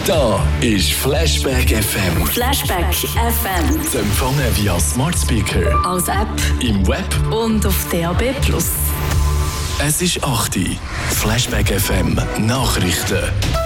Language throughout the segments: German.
Da ist Flashback FM. Flashback FM. Zu empfangen via Smart Speaker, Als App im Web. und auf DAB+. Es ist 8 Uhr. Flashback FM Nachrichten.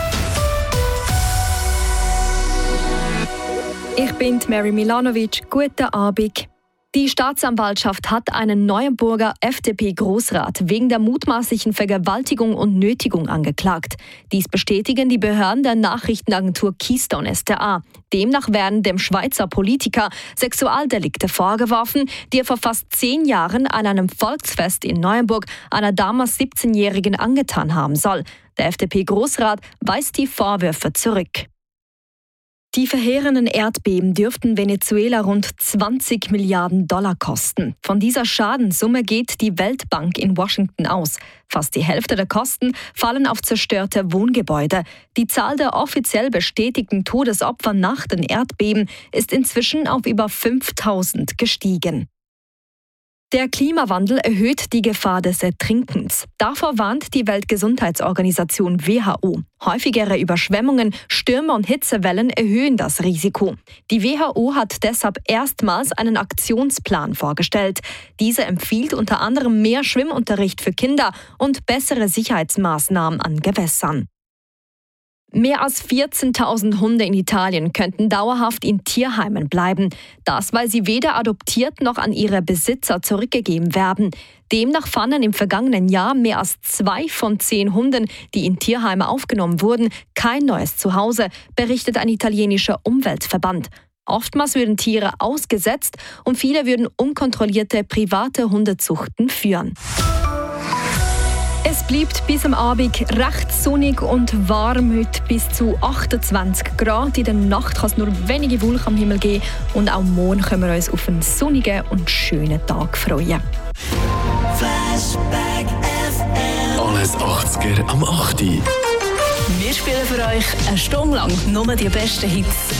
Ich bin Mary Milanovic. Guten Abend. Die Staatsanwaltschaft hat einen Neuenburger FDP-Großrat wegen der mutmaßlichen Vergewaltigung und Nötigung angeklagt. Dies bestätigen die Behörden der Nachrichtenagentur Keystone SDA. Demnach werden dem Schweizer Politiker Sexualdelikte vorgeworfen, die er vor fast 10 Jahren an einem Volksfest in Neuenburg einer damals 17-Jährigen angetan haben soll. Der FDP-Großrat weist die Vorwürfe zurück. Die verheerenden Erdbeben dürften Venezuela rund 20 Milliarden Dollar kosten. Von dieser Schadenssumme geht die Weltbank in Washington aus. Fast die Hälfte der Kosten fallen auf zerstörte Wohngebäude. Die Zahl der offiziell bestätigten Todesopfer nach den Erdbeben ist inzwischen auf über 5.000 gestiegen. Der Klimawandel erhöht die Gefahr des Ertrinkens. Davor warnt die Weltgesundheitsorganisation WHO. Häufigere Überschwemmungen, Stürme und Hitzewellen erhöhen das Risiko. Die WHO hat deshalb erstmals einen Aktionsplan vorgestellt. Dieser empfiehlt unter anderem mehr Schwimmunterricht für Kinder und bessere Sicherheitsmaßnahmen an Gewässern. Mehr als 14.000 Hunde in Italien könnten dauerhaft in Tierheimen bleiben. Das, weil sie weder adoptiert noch an ihre Besitzer zurückgegeben werden. Demnach fanden im vergangenen Jahr mehr als 2 von 10 Hunden, die in Tierheime aufgenommen wurden, kein neues Zuhause, berichtet ein italienischer Umweltverband. Oftmals würden Tiere ausgesetzt und viele würden unkontrollierte private Hundezuchten führen. Es bleibt bis am Abend recht sonnig und warm, heute bis zu 28 Grad. In der Nacht kann es nur wenige Wolken am Himmel geben und auch morgen können wir uns auf einen sonnigen und schönen Tag freuen. Flashback FM. Alles 80er am 8 Uhr. Wir spielen für euch eine Stunde lang nur die besten Hits.